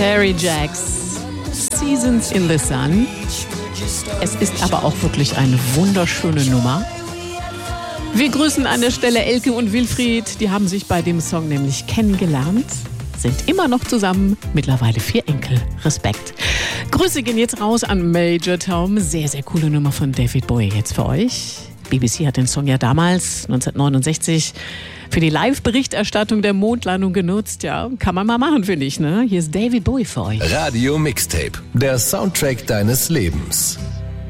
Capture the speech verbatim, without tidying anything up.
Terry Jacks, Seasons in the Sun. Es ist aber auch wirklich eine wunderschöne Nummer. Wir grüßen an der Stelle Elke und Wilfried. Die haben sich bei dem Song nämlich kennengelernt, sind immer noch zusammen, mittlerweile vier Enkel. Respekt. Grüße gehen jetzt raus an Major Tom. Sehr, sehr coole Nummer von David Bowie jetzt für euch. B B C hat den Song ja damals, neunzehnhundertneunundsechzig, für die Live-Berichterstattung der Mondlandung genutzt. Ja, kann man mal machen, finde ich, ne? Hier ist David Bowie für euch. Radio Mixtape, der Soundtrack deines Lebens.